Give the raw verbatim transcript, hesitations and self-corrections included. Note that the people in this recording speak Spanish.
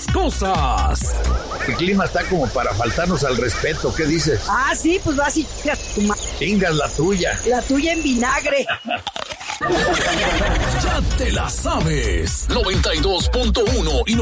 cosas. El clima está como para faltarnos al respeto, ¿qué dices? Ah, sí, pues vas y tu ma... Chingas la tuya. La tuya en vinagre. Ya te la sabes. noventa y dos punto uno y